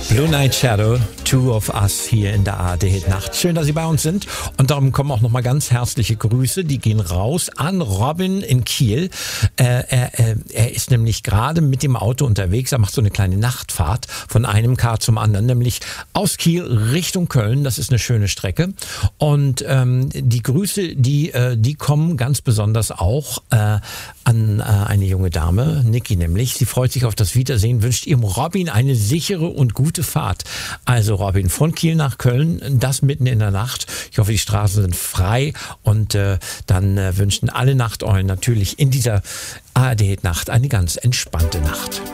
Blue Night Shadow, Two of Us hier in der ARD Hit Nacht. Schön, dass Sie bei uns sind. Und darum kommen auch nochmal ganz herzliche Grüße. Die gehen raus an Robin in Kiel. Er ist nämlich gerade mit dem Auto unterwegs. Er macht so eine kleine Nachtfahrt von einem Car zum anderen, nämlich aus Kiel Richtung Köln. Das ist eine schöne Strecke. Und die Grüße, die kommen ganz besonders auch an eine junge Dame, Niki nämlich. Sie freut sich auf das Wiedersehen, wünscht ihrem Robin eine sichere und gute Fahrt. Also Robin, von Kiel nach Köln, das mitten in der Nacht. Ich hoffe, die Straßen sind frei und dann wünschen alle Nachteulen natürlich in dieser ARD-Nacht eine ganz entspannte Nacht.